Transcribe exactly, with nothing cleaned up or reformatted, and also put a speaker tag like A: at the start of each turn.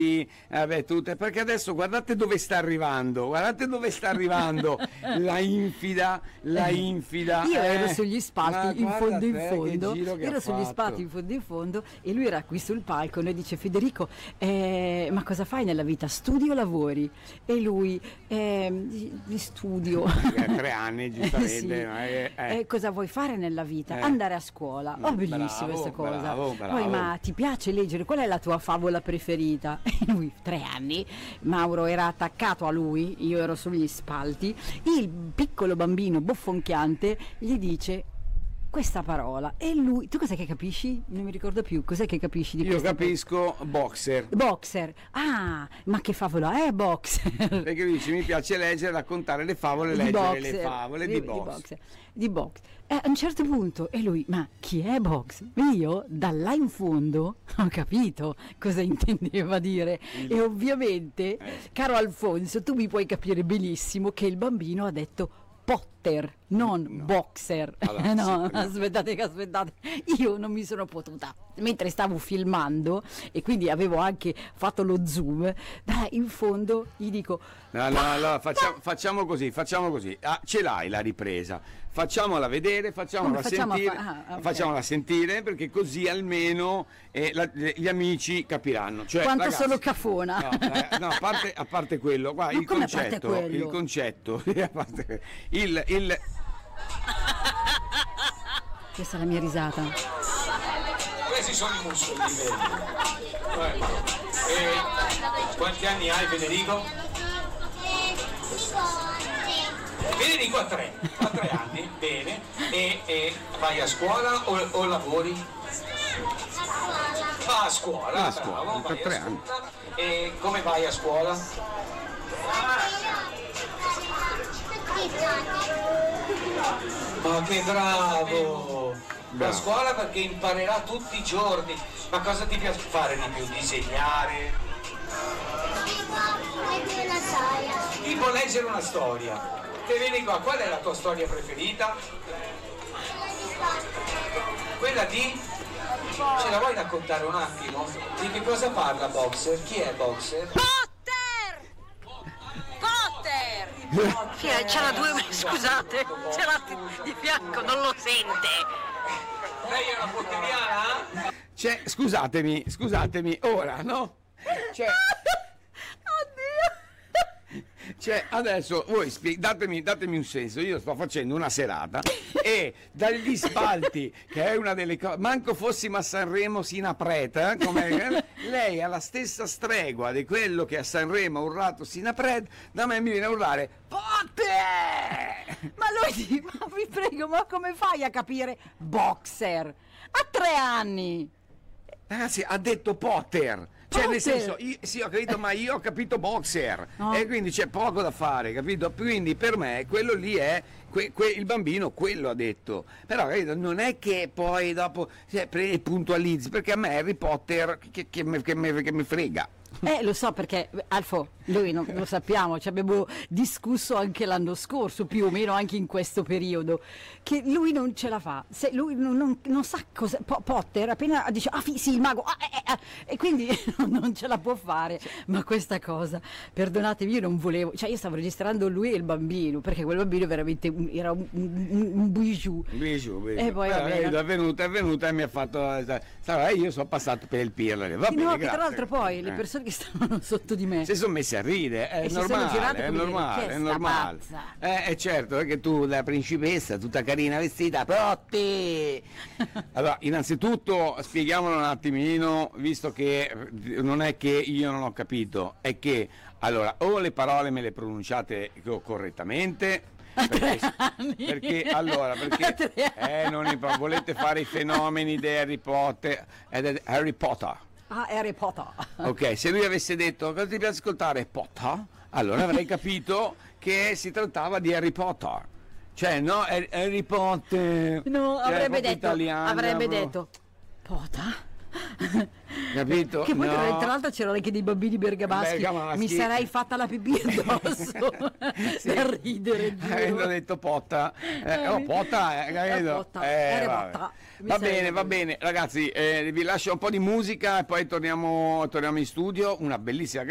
A: vabbè, tutte, perché adesso guardate dove sta arrivando, guardate dove sta arrivando la infida, la infida.
B: Io
A: eh,
B: ero sugli spalti in fondo in fondo, ero sugli
A: fatto.
B: spalti in fondo in fondo e lui era qui sul palco e noi dice: Federico, eh, ma cosa fai nella vita? Studi o lavori? E lui eh, studio.
A: Eh, tre anni giustamente.
B: Sì.
A: Eh, eh.
B: Eh, cosa vuoi fare nella vita?
A: Eh.
B: Andare a scuola. Oh, bellissima
A: Bravo,
B: questa cosa.
A: bravo, bravo.
B: Poi, ma ti piace leggere? Qual è la tua favola preferita? E lui, tre anni. Mauro era attaccato a lui, io ero sugli spalti. Il piccolo bambino bofonchiante gli dice questa parola e lui, tu cos'è che capisci? Non mi ricordo più, cos'è che capisci di
A: Io
B: questa
A: capisco boxer.
B: parola? Boxer. Ah, ma che favola è boxer?
A: Perché dici mi piace leggere, raccontare le favole,
B: Di
A: leggere
B: boxer,
A: le favole di,
B: di,
A: box.
B: di boxer. Di box. E a un certo punto, e lui, ma chi è box? Io da là in fondo ho capito cosa intendeva dire.
A: Il-
B: E ovviamente,
A: Eh.
B: caro Alfonso, tu mi puoi capire benissimo che il bambino ha detto Potter, non
A: No.
B: boxer.
A: Allora,
B: no,
A: sì, no.
B: aspettate che aspettate. Io non mi sono potuta, mentre stavo filmando e quindi avevo anche fatto lo zoom, da in fondo gli dico
A: No, no, no, facciamo, facciamo così, facciamo così. Ah, ce l'hai la ripresa. Facciamola vedere, facciamola
B: Come facciamo a
A: sentire.
B: fa- ah, ok.
A: Facciamola sentire perché così almeno eh, la- le- gli amici capiranno. Cioè,
B: quanto
A: ragazzi,
B: sono cafona.
A: No, eh, no, a, parte, a parte quello, qua,
B: Ma
A: il
B: come a parte
A: concetto,
B: quello?
A: il concetto, a parte- il, il,
B: Questa è la mia risata.
C: Questi sono i muscoli, vedi? E quanti anni hai, Federico? Federico ha tre, ha tre anni, bene. E, e vai a scuola o, o lavori? Va a scuola,
A: Va a scuola,
C: bravo,
A: per
C: vai a
A: tre anni.
C: scuola. E come vai a scuola? Ma che bravo! Va
A: Bravo.
C: a scuola perché imparerà tutti i giorni. Ma cosa ti piace fare di più? Disegnare? Tipo leggere una storia. Te vieni qua, qual è la tua storia preferita? Quella di? Ce la vuoi raccontare un attimo? Di che cosa parla Boxer? Chi è Boxer?
D: Potter! Potter! Sì, eh, c'è la due, scusate, c'è la di fianco, non lo sente.
C: Lei è una potteriana?
A: Cioè, scusatemi, scusatemi, ora, no? Cioè, cioè, adesso voi spie- datemi, datemi un senso, io sto facendo una serata e dagli spalti, che è una delle cose, manco fossimo a Sanremo sino preta, come lei ha la stessa stregua di quello che a Sanremo ha urlato sino preta, da me mi viene a urlare Potter!
B: Ma lui, ma vi prego, ma come fai a capire boxer? A tre anni!
A: Ragazzi, ha detto Potter. Cioè, nel
B: Potter.
A: senso, io- sì, ho capito, ma io ho capito boxer.
B: No.
A: E quindi c'è poco da fare, capito? Quindi per me quello lì è. que- que- il bambino quello ha detto. Però, capito, non è che poi dopo cioè, pre- puntualizzi, perché a me Harry Potter che, che, me- che me- che mi frega.
B: Eh, lo so perché, Alfo, lui non lo sappiamo, ci abbiamo discusso anche l'anno scorso, più o meno anche in questo periodo, che lui non ce la fa, se lui non, non- non sa cosa, Po- Potter appena dice, ah fi- sì, il mago, ah, eh, eh, e quindi non ce la può fare, ma questa cosa, perdonatemi, io non volevo, cioè io stavo registrando lui e il bambino, perché quel bambino veramente un- era un, un, un bijou.
A: Bijou, bijou.
B: E poi,
A: Eh,
B: va bene.
A: è venuta, è venuta e mi ha fatto. Sa, io sono passato per il pirla. Va
B: Sì,
A: bene,
B: no, che
A: grazie.
B: tra l'altro poi le
A: Eh.
B: persone che stavano sotto di me
A: Si sono messi a ridere, è
B: E si sono
A: normale,
B: girate
A: è
B: come dire,
A: normale,
B: "Chi è
A: è
B: sta
A: normale.
B: pazza?"
A: Eh, è certo, perché tu, la principessa, tutta carina vestita, Protti! Allora, innanzitutto spieghiamolo un attimino, visto che eh, non è che io non ho capito, è che, allora, o le parole me le pronunciate co- correttamente, perché, perché allora,
B: A
A: perché
B: tre
A: eh, non i- volete fare i fenomeni di Harry Potter, ed è Harry Potter.
B: ah, Harry Potter.
A: Ok, se lui avesse detto cosa ti piace ascoltare Potter, allora avrei capito che si trattava di Harry Potter. Cioè, no, Harry Harry Potter.
B: No,
A: Cioè,
B: avrebbe
A: proprio
B: detto,
A: italiano,
B: avrebbe
A: proprio.
B: detto, Pota?
A: capito?
B: Che poi tra,
A: No.
B: tra l'altro c'erano anche dei bambini bergamaschi.
A: Bergamaschi.
B: Mi sarei fatta la pipì addosso
A: Sì.
B: da ridere, giuro.
A: Avendo detto potta, eh, oh, potta, eh, capito?
B: Eh, potta,
A: Eh,
B: era
A: vabbè.
B: potta. Mi
A: Va
B: sarei
A: bene, va
B: ripreso.
A: bene, ragazzi, eh, vi lascio un po' di musica e poi torniamo, torniamo in studio. Una bellissima